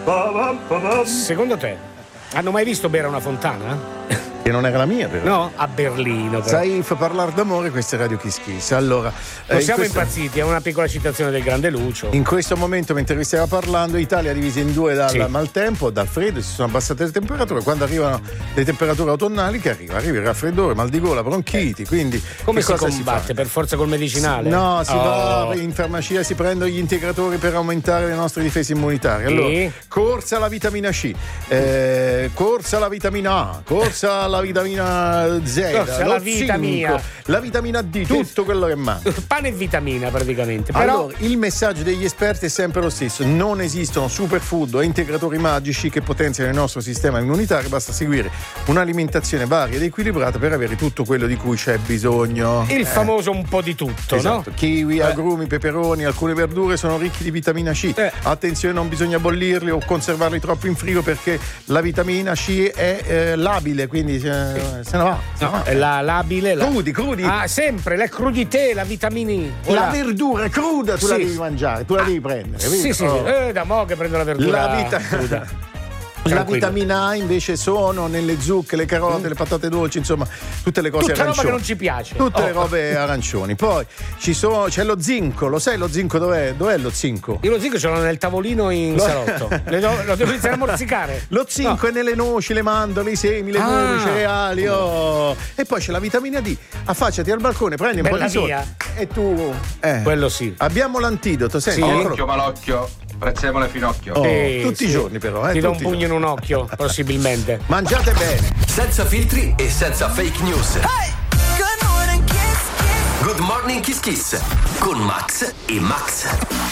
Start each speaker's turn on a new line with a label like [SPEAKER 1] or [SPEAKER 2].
[SPEAKER 1] Secondo te hanno mai visto bere una fontana?
[SPEAKER 2] Che non era la mia, però.
[SPEAKER 1] No, a Berlino. Però.
[SPEAKER 2] Sai, fa parlare d'amore, questa è Radio Kiss Kiss. Allora,
[SPEAKER 1] non siamo impazziti, è una piccola citazione del grande Lucio.
[SPEAKER 2] In questo momento, mentre vi stiamo parlando, Italia è divisa in due dal maltempo, dal freddo, si sono abbassate le temperature. Quando arrivano le temperature autunnali, che arriva il raffreddore, mal di gola, bronchiti. Quindi
[SPEAKER 1] come si combatte? Per forza col medicinale?
[SPEAKER 2] No, si va in farmacia, si prendono gli integratori per aumentare le nostre difese immunitarie. Allora, corsa alla vitamina C, corsa alla vitamina A, corsa alla vitamina Z,
[SPEAKER 1] la vitamina,
[SPEAKER 2] la vitamina D, tutto quello che manca.
[SPEAKER 1] Pane e vitamina praticamente. Però...
[SPEAKER 2] Allora, il messaggio degli esperti è sempre lo stesso: non esistono superfood o integratori magici che potenziano il nostro sistema immunitario, basta seguire un'alimentazione varia ed equilibrata per avere tutto quello di cui c'è bisogno.
[SPEAKER 1] Il famoso un po' di tutto,
[SPEAKER 2] esatto.
[SPEAKER 1] No?
[SPEAKER 2] Kiwi, agrumi, peperoni, alcune verdure sono ricchi di vitamina C. Attenzione, non bisogna bollirli o conservarli troppo in frigo perché la vitamina C è labile, quindi se ne va.
[SPEAKER 1] È la labile.
[SPEAKER 2] Crudi.
[SPEAKER 1] Ah, sempre, la crudité, la vitamina.
[SPEAKER 2] La verdura cruda tu la devi mangiare, tu la devi prendere.
[SPEAKER 1] Sì. Da mo' che prendo la verdura cruda.
[SPEAKER 2] La vitamina A invece sono nelle zucche, le carote, le patate dolci, insomma, tutte le cose
[SPEAKER 1] tutta
[SPEAKER 2] arancioni.
[SPEAKER 1] Roba che non ci piace.
[SPEAKER 2] Tutte le robe arancioni. Poi c'è lo zinco, lo sai lo zinco dov'è? Dov'è lo zinco?
[SPEAKER 1] Io lo zinco ce l'ho nel tavolino in salotto. Lo devo iniziare a morsicare.
[SPEAKER 2] Lo zinco è nelle noci, le mandorle, i semi, le legumi, i cereali. E poi c'è la vitamina D. Affacciati al balcone, prendi un po' di sole. E tu.
[SPEAKER 1] Quello sì.
[SPEAKER 2] Abbiamo l'antidoto, senti.
[SPEAKER 3] Occhio malocchio. Prezzemole finocchio.
[SPEAKER 2] Tutti i giorni però.
[SPEAKER 1] Ti do un pugno in un occhio, possibilmente.
[SPEAKER 2] Mangiate bene.
[SPEAKER 4] Senza filtri e senza fake news. Good morning, Kiss Kiss. Good morning, Kiss Kiss. Con Max e Max.